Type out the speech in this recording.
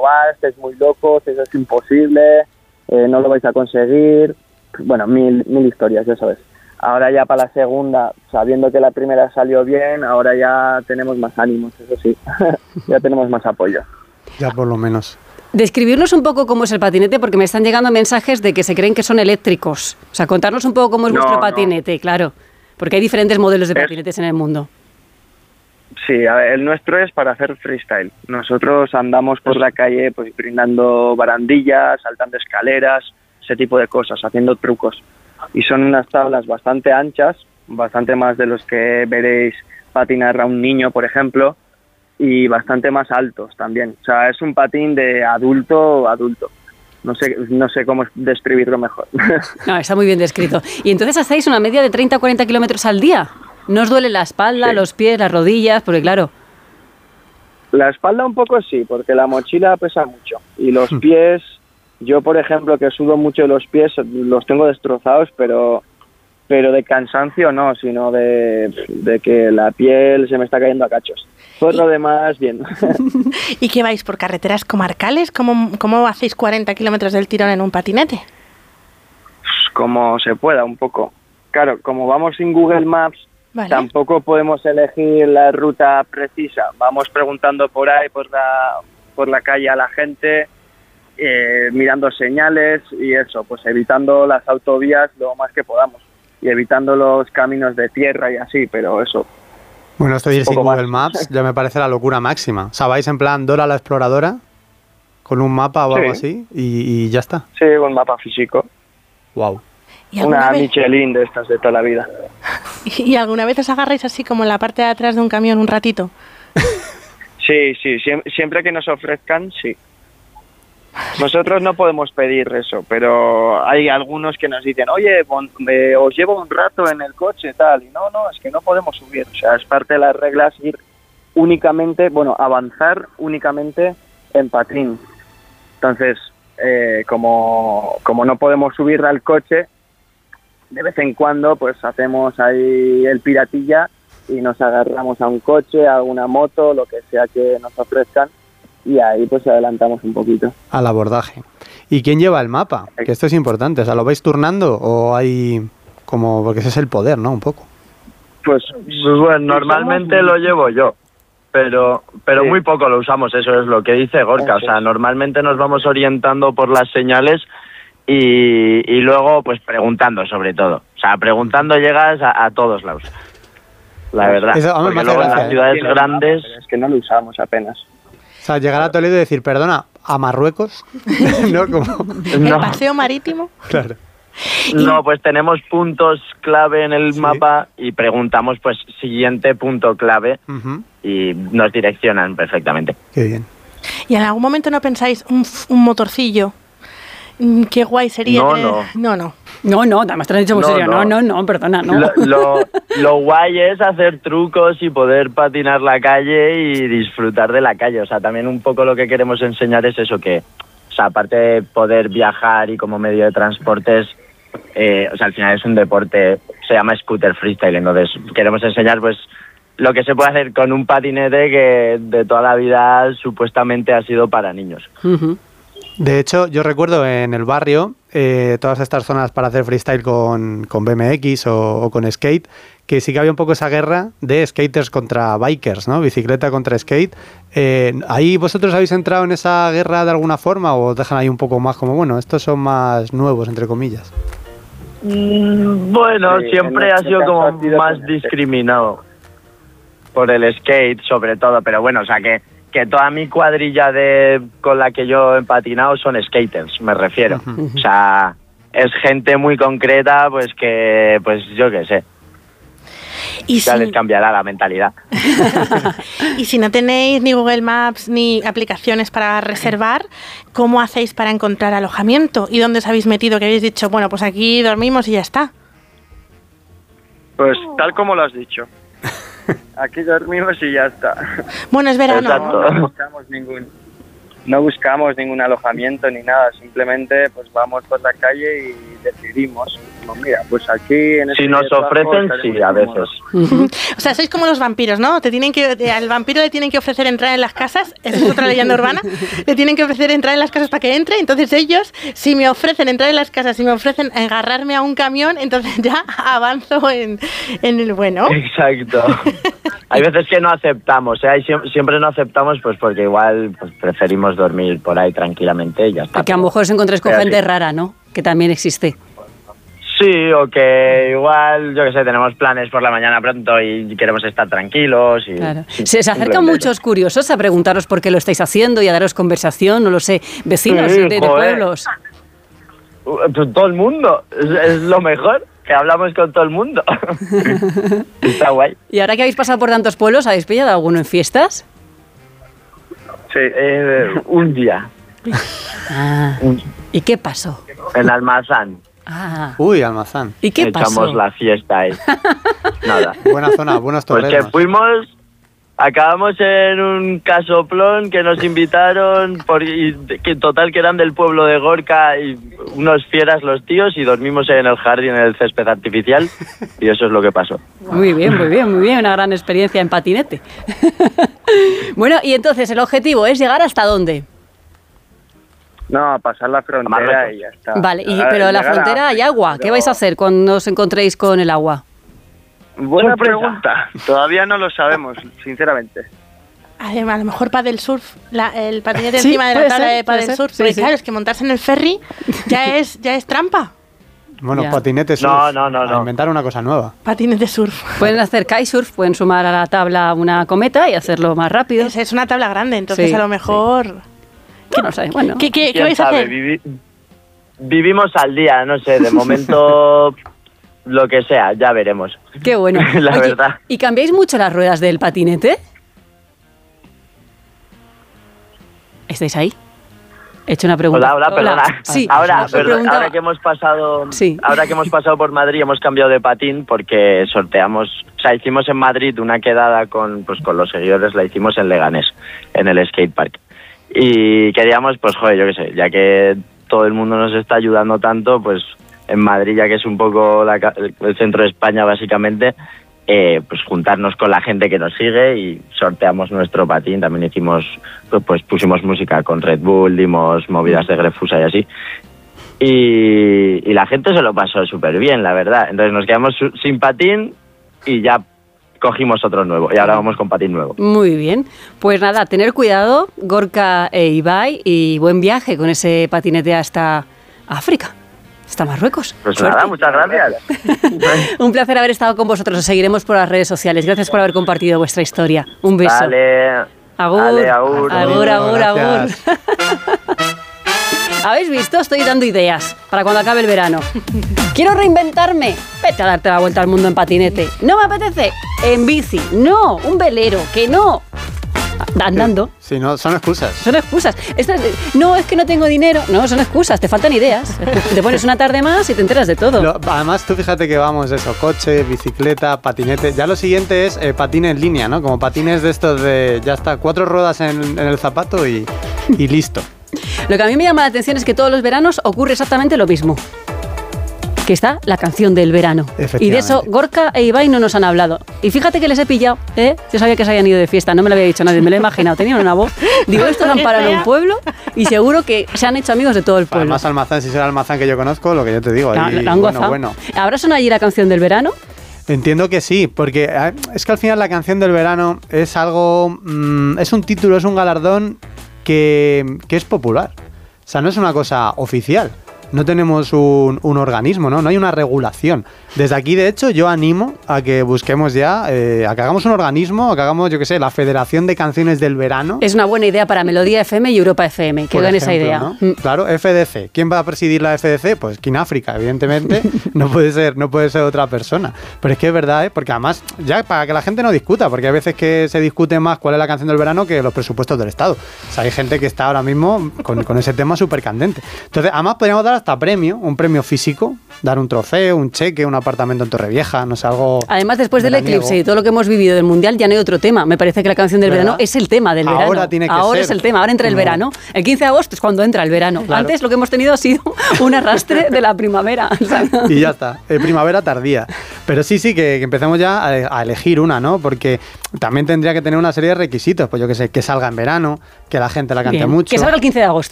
probar, estáis muy locos, eso es imposible, no lo vais a conseguir. Bueno, mil historias, ya sabes. Ahora ya para la segunda, sabiendo que la primera salió bien, ahora ya tenemos más ánimos, eso sí, ya tenemos más apoyo. Ya por lo menos. Describirnos un poco cómo es el patinete, porque me están llegando mensajes de que se creen que son eléctricos. O sea, contarnos un poco cómo es vuestro patinete, claro, porque hay diferentes modelos de patinetes en el mundo. Sí, a ver, el nuestro es para hacer freestyle. Nosotros andamos por la calle pues brindando barandillas, saltando escaleras, ese tipo de cosas, haciendo trucos. Y son unas tablas bastante anchas, bastante más de los que veréis patinar a un niño, por ejemplo, y bastante más altos también. O sea, es un patín de adulto. No sé cómo describirlo mejor. No, está muy bien descrito. Y entonces hacéis una media de 30 o 40 kilómetros al día. ¿No os duele la espalda, sí, los pies, las rodillas? Porque claro... La espalda un poco sí, porque la mochila pesa mucho. Y los pies, yo por ejemplo que sudo mucho los pies, los tengo destrozados, pero de cansancio no, sino de que la piel se me está cayendo a cachos. Por lo demás, bien. ¿Y qué vais, por carreteras comarcales? ¿Cómo hacéis 40 kilómetros del tirón en un patinete? Como se pueda, un poco. Claro, como vamos sin Google Maps, vale, tampoco podemos elegir la ruta precisa. Vamos preguntando por ahí, por la calle a la gente, mirando señales y eso, pues evitando las autovías lo más que podamos y evitando los caminos de tierra y así, pero eso. Bueno, esto de ir sin Google Maps ya me parece la locura máxima. O sea, vais en plan Dora la exploradora con un mapa o algo así y ya está. Sí, un mapa físico. Wow. Una Michelin de estas de toda la vida. ¿Y alguna vez os agarráis así como en la parte de atrás de un camión un ratito? Sí, siempre que nos ofrezcan, sí. Nosotros no podemos pedir eso, pero hay algunos que nos dicen, oye, os llevo un rato en el coche, tal, y no, es que no podemos subir. O sea, es parte de las reglas ir únicamente, avanzar únicamente en patín. Entonces, como no podemos subir al coche, de vez en cuando pues hacemos ahí el piratilla y nos agarramos a un coche, a una moto, lo que sea que nos ofrezcan, y ahí pues adelantamos un poquito. Al abordaje. ¿Y quién lleva el mapa? Que esto es importante, o sea, ¿lo vais turnando o hay como, porque ese es el poder, ¿no? Un poco. Pues bueno, normalmente lo llevo yo, pero sí, muy poco lo usamos, eso es lo que dice Gorka, o sea, normalmente nos vamos orientando por las señales y luego pues preguntando sobre todo, o sea, preguntando llegas a todos lados, la verdad, eso, hombre, porque luego en las ciudades grandes... Es que no lo usamos apenas. O sea, llegar a Toledo y decir, perdona, ¿a Marruecos? ¿No? ¿El paseo marítimo? Claro. No, pues tenemos puntos clave en el mapa y preguntamos, pues, siguiente punto clave y nos direccionan perfectamente. Qué bien. ¿Y en algún momento no pensáis un motorcillo? Qué guay sería. No, además te lo he dicho muy serio. No, perdona, no. Lo guay es hacer trucos y poder patinar la calle y disfrutar de la calle. O sea, también un poco lo que queremos enseñar es eso, que, o sea, aparte de poder viajar y como medio de transportes, o sea, al final es un deporte, se llama scooter freestyle, entonces queremos enseñar pues lo que se puede hacer con un patinete que de toda la vida supuestamente ha sido para niños. De hecho, yo recuerdo en el barrio todas estas zonas para hacer freestyle con BMX o con skate, que sí que había un poco esa guerra de skaters contra bikers, ¿no? Bicicleta contra skate. ¿Ahí vosotros habéis entrado en esa guerra de alguna forma o os dejan ahí un poco más como, bueno, estos son más nuevos, entre comillas? Bueno, sí, siempre ha sido como más discriminado por el skate sobre todo, pero bueno, o sea que toda mi cuadrilla con la que yo he patinado son skaters, me refiero. O sea, es gente muy concreta, pues que, pues yo qué sé. ¿Y ya les cambiará la mentalidad. Y si no tenéis ni Google Maps ni aplicaciones para reservar, ¿cómo hacéis para encontrar alojamiento? ¿Y dónde os habéis metido? Que habéis dicho, bueno, pues aquí dormimos y ya está. Pues tal como lo has dicho. Aquí dormimos y ya está. Bueno, es verano. No buscamos ningún alojamiento ni nada, simplemente pues vamos por la calle y decidimos. decimos, mira, pues aquí en Si nos ofrecen, sí, a veces. O sea, sois como los vampiros, ¿no? Al vampiro le tienen que ofrecer entrar en las casas, esa es otra leyenda urbana, le tienen que ofrecer entrar en las casas para que entre, entonces ellos, si me ofrecen entrar en las casas, si me ofrecen agarrarme a un camión, entonces ya avanzo en el bueno. Exacto. Hay veces que no aceptamos, ¿eh? Siempre no aceptamos pues porque igual pues, preferimos dormir por ahí tranquilamente y ya está. Que a lo mejor os encontráis con gente rara, ¿no? Que también existe. Sí, o que igual, yo qué sé, tenemos planes por la mañana pronto y queremos estar tranquilos. Y, claro. Se acercan muchos curiosos a preguntaros por qué lo estáis haciendo y a daros conversación, no lo sé, vecinos de pueblos. Todo el mundo, es lo mejor, que hablamos con todo el mundo. Está guay. ¿Y ahora que habéis pasado por tantos pueblos, habéis pillado alguno en fiestas? Sí. Un día. ¿Y qué pasó? En Almazán. Uy, Almazán. ¿Y qué pasó? Echamos la fiesta ahí. Nada. Buena zona, buenos toreros. Pues que fuimos, acabamos en un casoplón que nos invitaron, que total que eran del pueblo de Gorka y unos fieras los tíos y dormimos en el jardín, en el césped artificial y eso es lo que pasó. Muy bien, una gran experiencia en patinete. Bueno, y entonces el objetivo es llegar ¿hasta dónde? No, pasar la frontera y ya está. Vale, pero en la frontera hay agua. ¿Qué vais a hacer cuando os encontréis con el agua? Buena pregunta. Todavía no lo sabemos, sinceramente. A lo mejor paddle surf, el patinete encima de la tabla de paddle surf. Porque claro, es que montarse en el ferry ya es trampa. Bueno, patinete surf. No. Inventar una cosa nueva. Patinete surf. Pueden hacer kitesurf, pueden sumar a la tabla una cometa y hacerlo más rápido. Es una tabla grande, entonces a lo mejor... Sí. No sé, bueno. ¿Qué vais a hacer? Vivimos al día, no sé, de momento lo que sea, ya veremos. Qué bueno. La verdad. ¿Y cambiáis mucho las ruedas del patinete? ¿Estáis ahí? He hecho una pregunta. Hola, perdona. Sí, ahora que hemos pasado por Madrid hemos cambiado de patín porque hicimos en Madrid una quedada con los seguidores, la hicimos en Leganés, en el skatepark. Y queríamos, pues joder, yo qué sé, ya que todo el mundo nos está ayudando tanto, pues en Madrid, ya que es un poco el centro de España básicamente, pues juntarnos con la gente que nos sigue y sorteamos nuestro patín. También pusimos música con Red Bull, dimos movidas de Grefusa y así. Y la gente se lo pasó súper bien, la verdad. Entonces nos quedamos sin patín y ya cogimos otro nuevo y ahora vamos con patín nuevo. Muy bien. Pues nada, tener cuidado, Gorka e Ibai, y buen viaje con ese patinete hasta África, hasta Marruecos. Pues nada, muchas gracias. Un placer haber estado con vosotros. Os seguiremos por las redes sociales. Gracias por haber compartido vuestra historia. Un beso. Vale. Agur. Vale, agur. Agur. ¿Habéis visto? Estoy dando ideas para cuando acabe el verano. Quiero reinventarme. Vete a darte la vuelta al mundo en patinete. No me apetece. En bici. No. Un velero. Que no. Andando. Sí, no, son excusas. Son excusas. No, es que no tengo dinero. No, son excusas. Te faltan ideas. Te pones una tarde más y te enteras de todo. Además, tú fíjate que vamos eso, coche, bicicleta, patinete. Ya lo siguiente es patín en línea, ¿no? Como patines de estos de, ya está, 4 ruedas en el zapato y listo. Lo que a mí me llama la atención es que todos los veranos ocurre exactamente lo mismo. Que está la canción del verano. Y de eso Gorka e Ibai no nos han hablado. Y fíjate que les he pillado, ¿eh? Yo sabía que se habían ido de fiesta, no me lo había dicho nadie, me lo he imaginado. Tenían una voz. Digo, estos han parado en un pueblo y seguro que se han hecho amigos de todo el pueblo. Además, Almazán, si será Almazán que yo conozco, lo que yo te digo. La han gozado. Bueno. ¿Habrá sonado allí la canción del verano? Entiendo que sí, porque es que al final la canción del verano es algo... es un título, es un galardón que es popular. O sea, no es una cosa oficial. No tenemos un organismo, ¿no? No hay una regulación. Desde aquí, de hecho, yo animo a que busquemos ya, a que hagamos un organismo, a que hagamos, yo qué sé, la Federación de Canciones del Verano. Es una buena idea para Melodía FM y Europa FM, que hagan esa idea. ¿No? Claro, FDC. ¿Quién va a presidir la FDC? Pues King África, evidentemente. no puede ser otra persona. Pero es que es verdad, ¿eh? Porque además, ya para que la gente no discuta, porque hay veces que se discute más cuál es la canción del verano que los presupuestos del Estado. O sea, hay gente que está ahora mismo con ese tema súper candente. Entonces, además podríamos dar hasta premio, un premio físico, dar un trofeo, un cheque, un apartamento en Torrevieja, no sé, algo... Además, después del eclipse y todo lo que hemos vivido del Mundial, ya no hay otro tema. Me parece que la canción del verano es el tema del verano. Ahora tiene que ser. Ahora es el tema, ahora entra el verano. El 15 de agosto es cuando entra el verano. Claro. Antes lo que hemos tenido ha sido un arrastre de la primavera. Y ya está, primavera tardía. Pero sí, que empecemos ya a elegir una, ¿no? Porque también tendría que tener una serie de requisitos, pues yo que sé, que salga en verano, que la gente la cante mucho. Que salga el 15 de agosto.